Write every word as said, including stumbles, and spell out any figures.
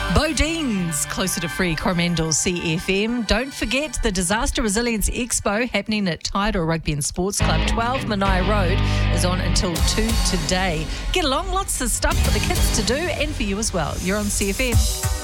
Bodine's closer to free Coromandel C F M. Don't forget the Disaster Resilience Expo happening at Tidal Rugby and Sports Club. twelve Mania Road is on until two today. Get along, lots of stuff for the kids to do and for you as well. You're on C F M.